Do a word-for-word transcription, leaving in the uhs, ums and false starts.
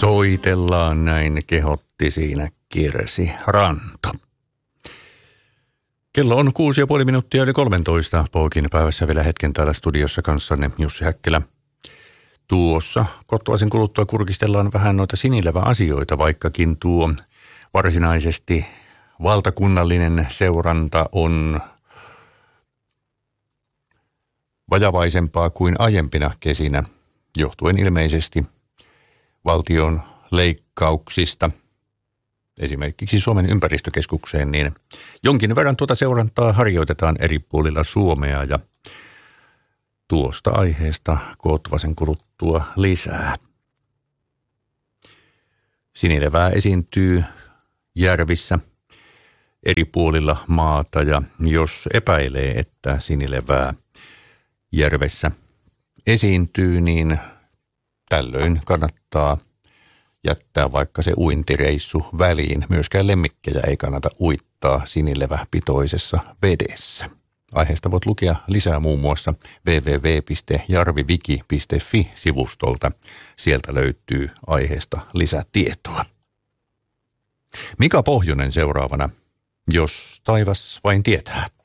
Soitellaan näin, kehotti siinä Kirsi Ranto. Kello on kuusi ja puoli minuuttia yli kolmentoista. Poikin päivässä vielä hetken täällä studiossa kanssanne Jussi Häkkilä. Tuossa Kotvasen kuluttua kurkistellaan vähän noita sinilevä-asioita, vaikkakin tuo varsinaisesti valtakunnallinen seuranta on vajavaisempaa kuin aiempina kesinä, johtuen ilmeisesti valtion leikkauksista, esimerkiksi Suomen ympäristökeskukseen, niin jonkin verran tuota seurantaa harjoitetaan eri puolilla Suomea ja tuosta aiheesta Kotvasen kuluttua lisää. Sinilevää esiintyy järvissä eri puolilla maata ja jos epäilee, että sinilevää järvessä esiintyy, niin tällöin kannattaa jättää vaikka se uintireissu väliin. Myöskään lemmikkejä ei kannata uittaa sinileväpitoisessa vedessä. Aiheesta voit lukea lisää muun muassa double-u double-u double-u piste jarviviki piste fi-sivustolta. Sieltä löytyy aiheesta lisätietoa. Mika Pohjonen seuraavana, jos taivas vain tietää.